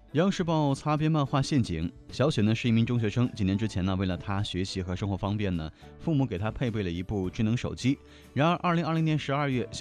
央视报擦边漫画陷阱。小雪呢是一名中学生，几年之前呢，为了她学习和生活方便呢，父母给她配备了一部智能手机。然而，2020年12月，